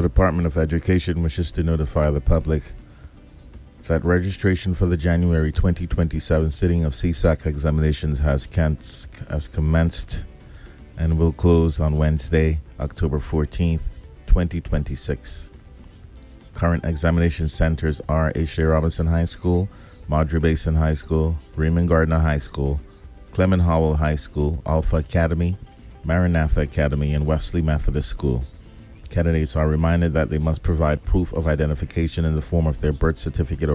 The Department of Education wishes to notify the public that registration for the January 2027 sitting of CSAC examinations has commenced and will close on Wednesday, October 14th, 2026. Current examination centers are Ashley Robinson High School, Madre Basin High School, Raymond Gardner High School, Clement Howell High School, Alpha Academy, Maranatha Academy, and Wesley Methodist School. Candidates are reminded that they must provide proof of identification in the form of their birth certificate